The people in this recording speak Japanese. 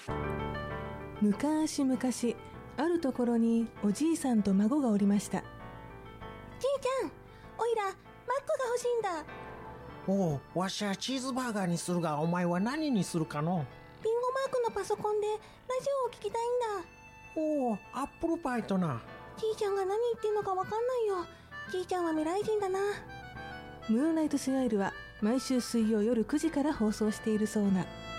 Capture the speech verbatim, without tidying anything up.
昔々あるところにおじいさんと孫がおりました。 じいちゃん、おいらマックが欲しいんだ。 おう、わしはチーズバーガーにするが、お前は何にするかの。 リンゴマークのパソコンでラジオを聞きたいんだ。 おう、アップルパイとな。 じいちゃんが何言ってんのかわかんないよ。じいちゃんは未来人だな。 ムーンライトスマイルは毎週水曜夜くじから放送しているそうな。